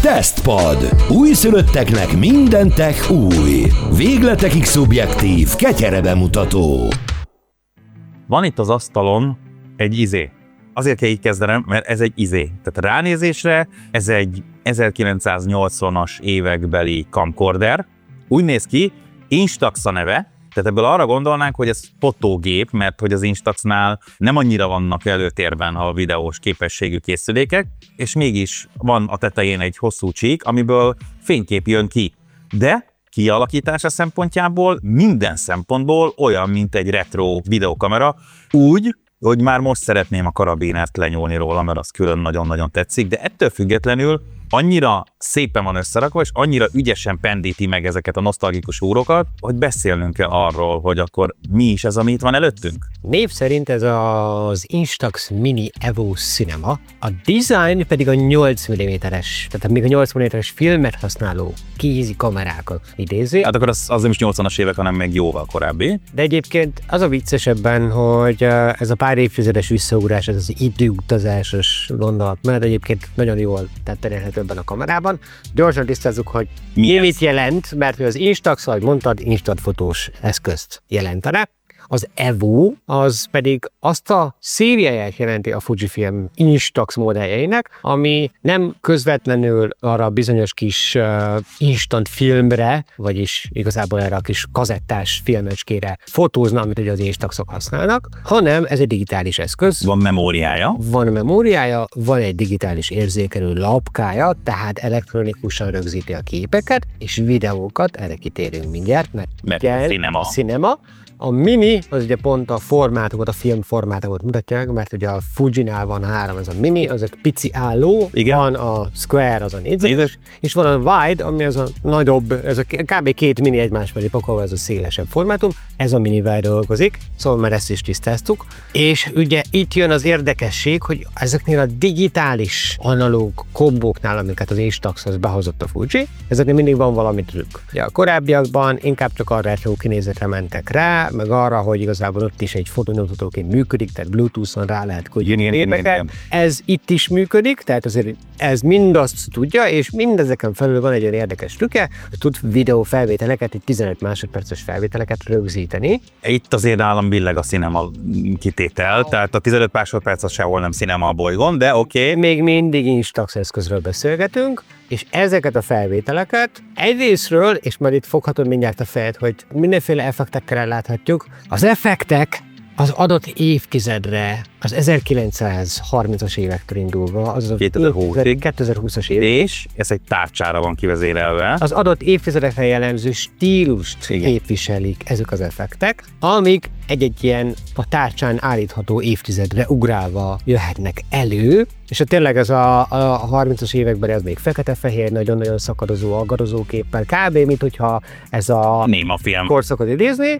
Tesztpad. Újszülötteknek minden tech új. Végletekig szubjektív, ketyere bemutató. Van itt az asztalon egy izé. Azért kell így kezdenem, mert ez egy izé. Tehát ránézésre ez egy 1980-as évekbeli camcorder. Úgy néz ki, Instax a neve, tehát ebből arra gondolnánk, hogy ez fotógép, mert hogy az Instaxnál nem annyira vannak előtérben a videós képességű készülékek, és mégis van a tetején egy hosszú csík, amiből fénykép jön ki. De kialakítása szempontjából minden szempontból olyan, mint egy retro videokamera, úgy, hogy már most szeretném a karabinert lenyúlni róla, mert az külön nagyon-nagyon tetszik, de ettől függetlenül annyira szépen van összerakva, és annyira ügyesen pendíti meg ezeket a nosztalgikus úrokat, hogy beszélnünk kell arról, hogy akkor mi is ez, ami itt van előttünk. Név szerint ez az Instax Mini Evo Cinema, a design pedig a 8 mm-es, tehát még a 8 mm-es filmet használó kézi kamerákat idézi. Hát akkor az nem is 80-as évek, hanem még jóval korábbi. De egyébként az a viccesebben, hogy ez a pár évtizedes visszaugrás, ez az időutazásos gondolat, mert egyébként nagyon jól tetterélhető ebben a kamerában. Gyorsan tisztázzuk, hogy mit jelent, mert az Instax, ahogy mondtad, instant fotós eszközt jelentene. Az Evo, az pedig azt a szériáját jelenti a Fujifilm Instax modelljeinek, ami nem közvetlenül arra a bizonyos kis instant filmre, vagyis igazából erre a kis kazettás filmecskére fotózna, amit ugye az Instaxok használnak, hanem ez egy digitális eszköz. Van memóriája. Van egy digitális érzékelő lapkája, tehát elektronikusan rögzíti a képeket és videókat, erre kitérünk mindjárt, mert cinema. A Mini, az ugye pont a formátokat, a film formátokat mutatja meg, mert ugye a Fujinál van 3, ez a Mini, az egy pici álló, igen. Van a Square, az a négyzetes, és van a Wide, ami az a nagyobb, ez a kb. 2 Mini egymás mellé pakolva, ez a szélesebb formátum, ez a Minivel dolgozik, szóval már ezt is tisztáztuk. És ugye itt jön az érdekesség, hogy ezeknél a digitális analóg kombóknál, amiket az Instaxhoz behozott a Fuji, ezeknél mindig van valami trükk. Ugye a korábbiakban inkább csak a retro kinézetre mentek rá, meg arra, hogy igazából ott is egy fotónyomtatóként működik, tehát Bluetooth-on rá lehet küldeni képeket. Ez itt is működik, tehát azért ez mindazt tudja, és mindezeken felül van egy olyan érdekes trükkje, hogy tud videófelvételeket, egy 15 másodperces felvételeket rögzíteni. Itt azért nálam billeg a cinema kitétel, tehát a 15 másodperc az sehol nem cinema a bolygón, de oké. Még mindig Instax eszközről beszélgetünk, és ezeket a felvételeket egyrészről, és majd itt foghatod mindjárt a fejed, hogy mindenféle effektekkel elláthatjuk. Az effektek az adott évtizedre, az 1930-as évektől indulva, az a 2020-as év. És ez egy tárcsára van kivezérelve. Az adott évtizedekre jellemző stílust képviselik ezek az effektek, amik egy-egy ilyen a tárcsán állítható évtizedre ugrálva jöhetnek elő, és tényleg ez a 30-as években ez még fekete-fehér, nagyon-nagyon szakadozó, aggadozó képpel, kb. Mint hogyha ez a néma film korszakot idézni,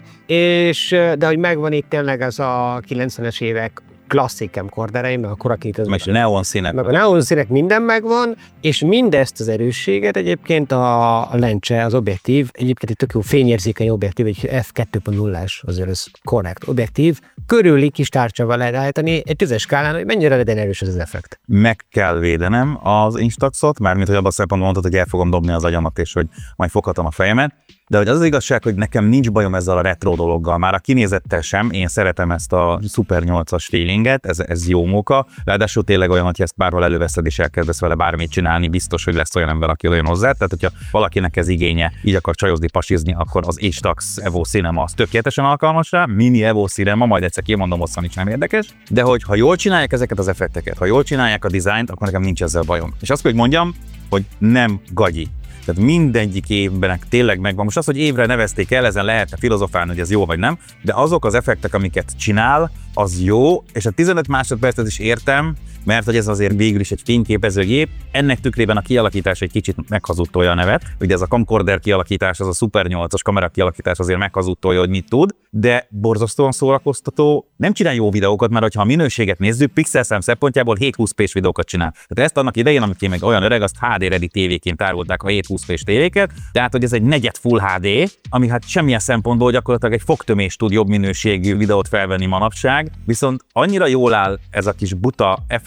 és de hogy megvan itt tényleg ez a 90-es évek klasszik camcordereim, meg a korakét, meg a neonszínek. Meg a neonszínek minden megvan, és mindezt az erősséget egyébként a lencse, az objektív, egyébként egy tök jó fényérzékeny objektív, egy f2.0-as, azért ez korrekt objektív, körüli kis tárcsával lehet állítani egy 10-es skálán, hogy mennyire legyen erős az effekt. Meg kell védenem az Instaxot, mármint hogy abban a szempontból mondtad, hogy el fogom dobni az agyamat, és hogy majd foghatom a fejemet. De hogy az az igazság, hogy nekem nincs bajom ezzel a retro dologgal, már a kinézettel sem, én szeretem ezt a Super 8-as feelinget, ez jó móka, ráadásul tényleg olyan, hogy ezt bárhol előveszed és elkezdesz vele bármit csinálni, biztos, hogy lesz olyan ember, aki olyan hozzá, tehát hogyha valakinek ez igénye, így akar csajozni, pasizni, akkor az Instax Evo Cinema az tökéletesen alkalmas rá, Mini Evo Cinema, majd egyszer kimondom, hosszan is nem érdekes, de ha jól csinálják ezeket az effekteket, ha jól csinálják a dizájnt, akkor nekem nincs ezzel bajom. És azt kell, hogy mondjam, hogy nem gagyi. Tehát mindegyik évben tényleg megvan. Most az, hogy évre nevezték el, ezen lehetne filozofálni, hogy ez jó vagy nem, de azok az effektek, amiket csinál, az jó, és a 15 másodpercet is értem, mert hogy ez azért végül is egy fényképezőgép, ennek tükrében a kialakítás egy kicsit meghazudtolja a nevet. Ugye ez a camcorder kialakítás, az a Super 8-as kamera kialakítás azért meghazudtolja, hogy mit tud, de borzasztóan szórakoztató. Nem csinál jó videókat, mert ha a minőséget nézzük, pixelszám szempontjából 720p-s videókat csinál. Tehát ezt annak idején, amikor még olyan öreg, azt HD Ready tévéként árulták a 720p-s tévéket, tehát hogy ez egy negyed Full HD, ami hát semmilyen szempontból gyakorlatilag egy fogtömés tud jobb minőségű videót felvenni manapság, viszont annyira jól áll ez a kis buta effekt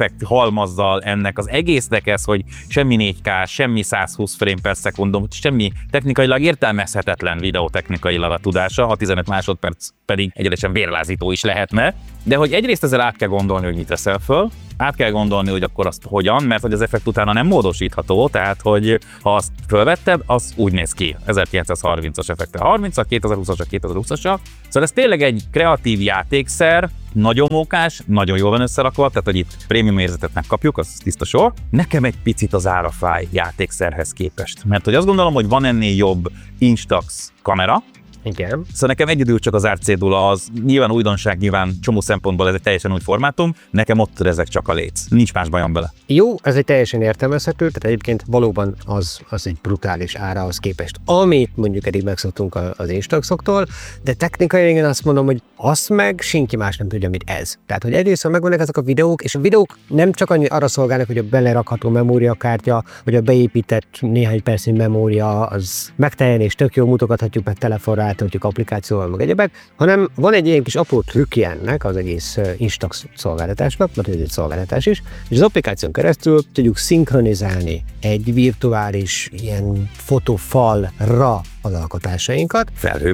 effekt halmazzal ennek az egésznek ez, hogy semmi 4K, semmi 120 frame per szekundum, semmi technikailag értelmezhetetlen videótechnikailag a tudása, a 15 másodperc pedig egyenesen vérlázító is lehetne, de hogy egyrészt ezzel át kell gondolni, hogy mit veszel föl, át kell gondolni, hogy akkor azt hogyan, mert hogy az effekt utána nem módosítható, tehát hogy ha azt fölvetted, az úgy néz ki, 1930-as effekte 30-as, 2020-as, 2020-as. Szóval ez tényleg egy kreatív játékszer, nagyon mókás, nagyon jól van összerakva, tehát hogy itt prémium érzetet megkapjuk, az tiszta sor. Nekem egy picit az ára fáj játékszerhez képest, mert hogy azt gondolom, hogy van ennél jobb Instax kamera. Igen. Szóval nekem egyedül csak az árcédula, az nyilván újdonság, nyilván csomó szempontból ez egy teljesen új formátum, nekem ott ezek csak a léc. Nincs más bajom vele. Jó, ez egy teljesen értelmezhető, tehát egyébként valóban az egy brutális árahoz képest, amit mondjuk eddig megszoktunk az Instaxoktól, de technikai én azt mondom, hogy azt meg senki más nem tudja, mint ez. Tehát, hogy egyrészt megvannak ezek a videók, és a videók nem csak arra szolgálnak, hogy a belerakható memóriakártya, vagy a beépített néhány percnyi memória, az megteljen és tök jól mutogathatjuk meg telefonra, átöltjük applikációval, meg egyebek, hanem van egy ilyen kis apró trükkje ennek az egész Instax szolgáltatásnak, mert ez egy szolgáltatás is, és az applikáción keresztül tudjuk szinkronizálni egy virtuális ilyen fotofalra az alkotásainkat.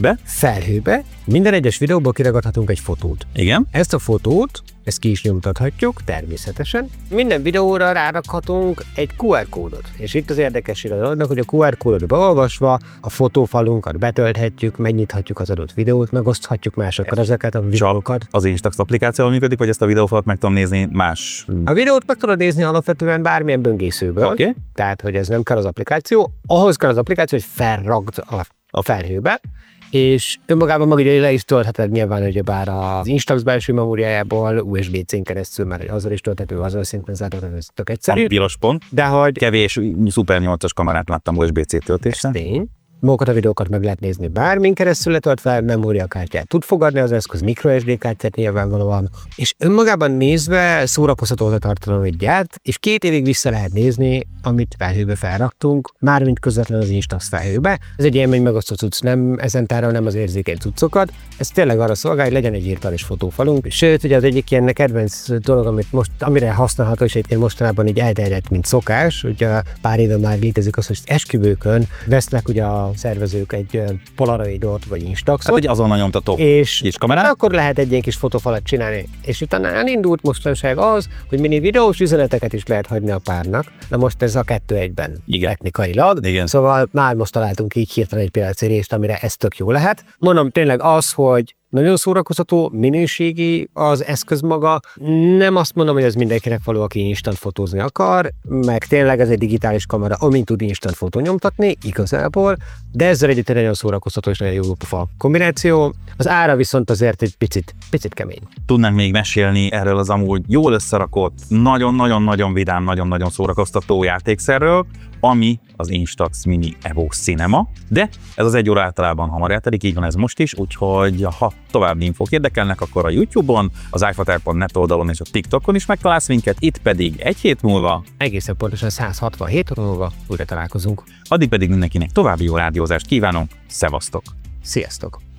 Felhőbe. Minden egyes videóból kiragadhatunk egy fotót. Igen. Ezt a fotót, ezt ki is nyomtathatjuk, természetesen. Minden videóra rárakhatunk egy QR kódot. És itt az érdekessége annak, hogy a QR kódot beolvasva a fotófalunkat betölthetjük, megnyithatjuk az adott videót, megoszthatjuk másokkal ezeket a videókat. Az Instax applikációval működik, vagy ezt a videófalat meg tudom nézni más? A videót meg tudod nézni alapvetően bármilyen böngészőből. Okay. Tehát, hogy ez nem kell az applikáció. Ahhoz kell az applikáció, hogy felrakd a felhőbe, és önmagában maga le is töltheted nyilván, hogy bár az Instax belső memóriájából USB-C-n keresztül, mert azzal is tölthető, azzal szinkronizálható, ez tök egyszerű. A piros pont. De hogy kevés Super 8-as kamerát láttam USB-C töltésre. Tény. Magukat a videókat meg lehet nézni bármin keresztül letöltve, memóriakártyát tud fogadni az eszköz, microSD kártyát nyilvánvalóan, és önmagában nézve szórakoztató a tartalomit gyárt, és 2 évig vissza lehet nézni, amit felhőbe felraktunk, mármint közvetlen az Instax felhőbe. Ez egy élmény megosztó cucc, nem ezen tárol nem az érzékeny cuccokat. Ez tényleg arra szolgál, hogy legyen egy virtuális fotófalunk. Sőt, ugye az egyik ilyen kedvenc dolog, amire használható, és egyébként mostanában így elterjedt, mint szokás, ugye pár éve már létezik az, hogy esküvőkön vesznek ugye a szervezők egy Polaroidot vagy Instaxot. Hát, hogy azonnal nyomtató és kamerát. Akkor lehet egy ilyen kis fotófalat csinálni. És utána elindult mostanság az, hogy mini videós üzeneteket is lehet hagyni a párnak. Na most ez a 2-1-ben technikailag. Igen. Szóval már most találtunk így hirtelen egy piaci részt, amire ez tök jó lehet. Mondom tényleg az, hogy nagyon szórakoztató, minőségi az eszköz maga. Nem azt mondom, hogy ez mindenkinek való, aki instant fotózni akar, meg tényleg ez egy digitális kamera, amin tud instant fotó nyomtatni, igazából, de ezzel együtt egy nagyon szórakoztató és nagyon jó pofa kombináció. Az ára viszont azért egy picit kemény. Tudnánk még mesélni erről az amúgy jól összerakott, nagyon-nagyon-nagyon vidám, nagyon-nagyon szórakoztató játékszerről, ami az Instax Mini Evo Cinema, de ez az 1 óra általában hamar eltelik, így van ez most is, úgyhogy ha további infók érdekelnek, akkor a YouTube-on, az iFater.net oldalon és a TikTokon is megtalálsz minket, itt pedig 1 hét múlva, egészen pontosan 167 óra múlva újra találkozunk. addig pedig mindenkinek további jó rádiózást kívánunk, szevasztok! Sziasztok!